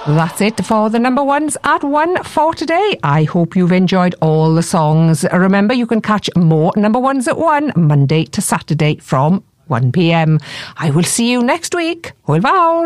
That's it for the number ones at 1 for today. I hope you've enjoyed all the songs. Remember, you can catch more number ones at 1, Monday to Saturday from 1 p.m. I will see you next week. Hwyl fawr.